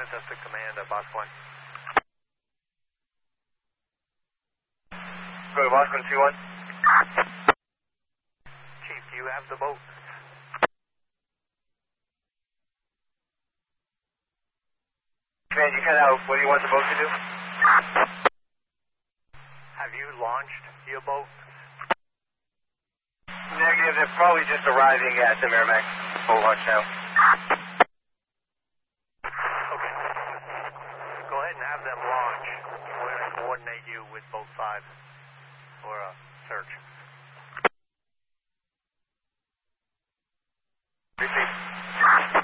That's the command of Box 1. Go to Box 1, 2-1. Chief, do you have the boat? Command, you cut out. What do you want the boat to do? Have you launched your boat? Negative, they're probably just arriving at the Merrimack boat launch now. Okay. Go ahead and have them launch. We're going to coordinate you with boat 5 for a search.